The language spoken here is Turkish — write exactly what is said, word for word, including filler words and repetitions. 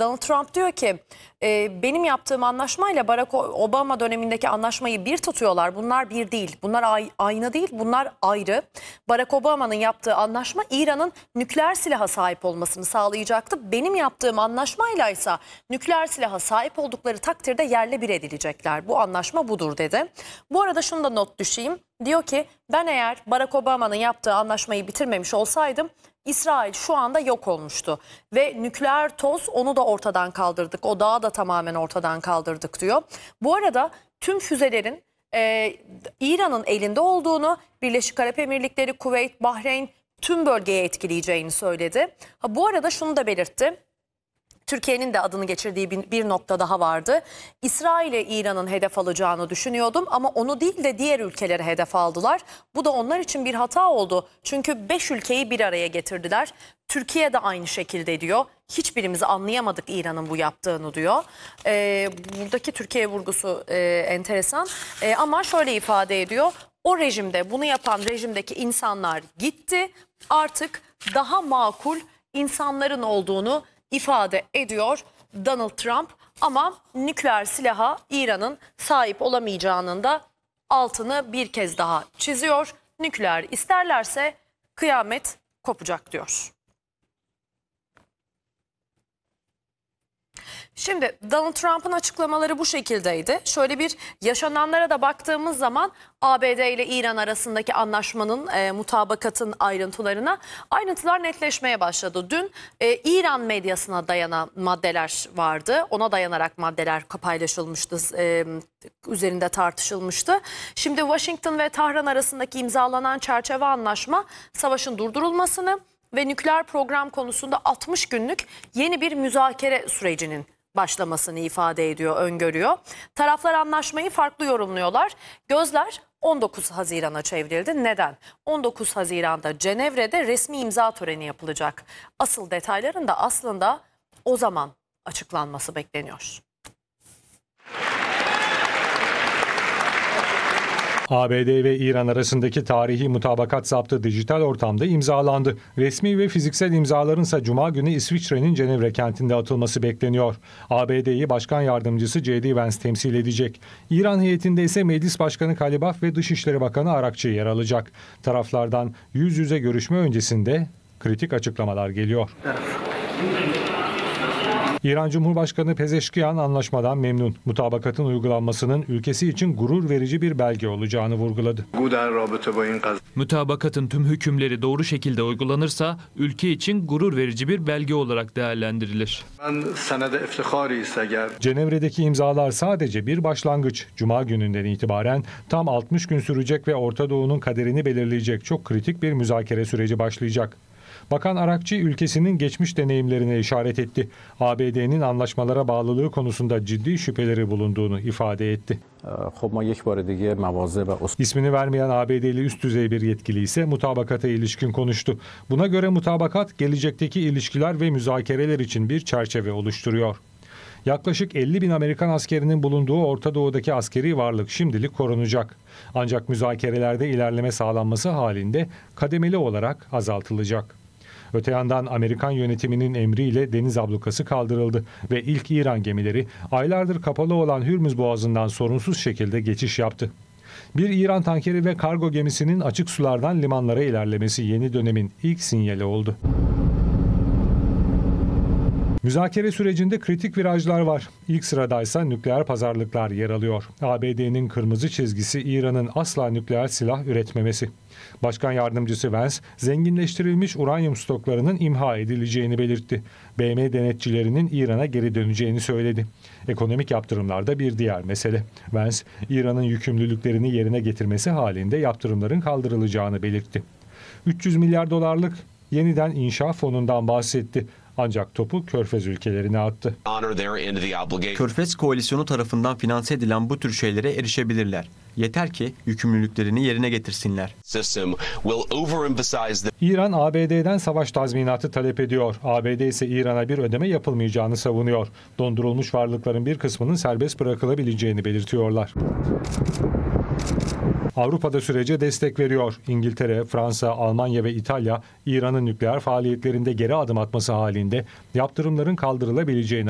Donald Trump diyor ki e, benim yaptığım anlaşmayla Barack Obama dönemindeki anlaşmayı bir tutuyorlar. Bunlar bir değil. Bunlar ay- aynı değil. Bunlar ayrı. Barack Obama'nın yaptığı anlaşma İran'ın nükleer silaha sahip olmasını sağlayacaktı. Benim yaptığım anlaşmayla ise nükleer silaha sahip oldukları takdirde yerle bir edilecekler. Bu anlaşma budur dedi. Bu arada şunu da not düşeyim. Diyor ki ben eğer Barack Obama'nın yaptığı anlaşmayı bitirmemiş olsaydım İsrail şu anda yok olmuştu ve nükleer toz onu da ortadan kaldırdık. O dağı da tamamen ortadan kaldırdık diyor. Bu arada tüm füzelerin e, İran'ın elinde olduğunu, Birleşik Arap Emirlikleri, Kuveyt, Bahreyn tüm bölgeye etkileyeceğini söyledi. Ha, bu arada şunu da belirtti. Türkiye'nin de adını geçirdiği bir, bir nokta daha vardı. İsrail'e İran'ın hedef alacağını düşünüyordum ama onu değil de diğer ülkeleri hedef aldılar. Bu da onlar için bir hata oldu. Çünkü beş ülkeyi bir araya getirdiler. Türkiye de aynı şekilde diyor. Hiçbirimizi anlayamadık İran'ın bu yaptığını diyor. Ee, buradaki Türkiye vurgusu e, enteresan e, ama şöyle ifade ediyor. O rejimde bunu yapan rejimdeki insanlar gitti. Artık daha makul insanların olduğunu ifade ediyor Donald Trump ama nükleer silaha İran'ın sahip olamayacağının da altını bir kez daha çiziyor. Nükleer isterlerse kıyamet kopacak diyor. Şimdi Donald Trump'ın açıklamaları bu şekildeydi. Şöyle bir yaşananlara da baktığımız zaman A B D ile İran arasındaki anlaşmanın e, mutabakatın ayrıntılarına ayrıntılar netleşmeye başladı. Dün e, İran medyasına dayanan maddeler vardı. Ona dayanarak maddeler paylaşılmıştı, e, üzerinde tartışılmıştı. Şimdi Washington ve Tahran arasındaki imzalanan çerçeve anlaşma savaşın durdurulmasını ve nükleer program konusunda altmış günlük yeni bir müzakere sürecinin başlamasını ifade ediyor, öngörüyor. Taraflar anlaşmayı farklı yorumluyorlar. Gözler on dokuz Haziran'a çevrildi. Neden? on dokuz Haziran'da Cenevre'de resmi imza töreni yapılacak. Asıl detayların da aslında o zaman açıklanması bekleniyor. A B D ve İran arasındaki tarihi mutabakat zaptı dijital ortamda imzalandı. Resmi ve fiziksel imzaların ise Cuma günü İsviçre'nin Cenevre kentinde atılması bekleniyor. A B D'yi Başkan Yardımcısı J D Vance temsil edecek. İran heyetinde ise Meclis Başkanı Kalibaf ve Dışişleri Bakanı Arakçı yer alacak. Taraflardan yüz yüze görüşme öncesinde kritik açıklamalar geliyor. İran Cumhurbaşkanı Pezeşkiyan anlaşmadan memnun. Mutabakatın uygulanmasının ülkesi için gurur verici bir belge olacağını vurguladı. Mutabakatın tüm hükümleri doğru şekilde uygulanırsa ülke için gurur verici bir belge olarak değerlendirilir. Cenevre'deki imzalar sadece bir başlangıç. Cuma gününden itibaren tam altmış gün sürecek ve Orta Doğu'nun kaderini belirleyecek çok kritik bir müzakere süreci başlayacak. Bakan Arakçı ülkesinin geçmiş deneyimlerine işaret etti. A B D'nin anlaşmalara bağlılığı konusunda ciddi şüpheleri bulunduğunu ifade etti. İsmini vermeyen A B D'li üst düzey bir yetkili ise mutabakata ilişkin konuştu. Buna göre mutabakat gelecekteki ilişkiler ve müzakereler için bir çerçeve oluşturuyor. Yaklaşık elli bin Amerikan askerinin bulunduğu Orta Doğu'daki askeri varlık şimdilik korunacak. Ancak müzakerelerde ilerleme sağlanması halinde kademeli olarak azaltılacak. Öte yandan Amerikan yönetiminin emriyle deniz ablukası kaldırıldı ve ilk İran gemileri aylardır kapalı olan Hürmüz Boğazı'ndan sorunsuz şekilde geçiş yaptı. Bir İran tankeri ve kargo gemisinin açık sulardan limanlara ilerlemesi yeni dönemin ilk sinyali oldu. Müzakere sürecinde kritik virajlar var. İlk sıradaysa nükleer pazarlıklar yer alıyor. A B D'nin kırmızı çizgisi İran'ın asla nükleer silah üretmemesi. Başkan Yardımcısı Vance, zenginleştirilmiş uranyum stoklarının imha edileceğini belirtti. B M denetçilerinin İran'a geri döneceğini söyledi. Ekonomik yaptırımlar da bir diğer mesele. Vance, İran'ın yükümlülüklerini yerine getirmesi halinde yaptırımların kaldırılacağını belirtti. üç yüz milyar dolarlık yeniden inşa fonundan bahsetti. Ancak topu Körfez ülkelerine attı. Körfez koalisyonu tarafından finanse edilen bu tür şeylere erişebilirler. Yeter ki yükümlülüklerini yerine getirsinler. İran A B D'den savaş tazminatı talep ediyor. A B D ise İran'a bir ödeme yapılmayacağını savunuyor. Dondurulmuş varlıkların bir kısmının serbest bırakılabileceğini belirtiyorlar. Avrupa'da sürece destek veriyor. İngiltere, Fransa, Almanya ve İtalya İran'ın nükleer faaliyetlerinde geri adım atması halinde yaptırımların kaldırılabileceğini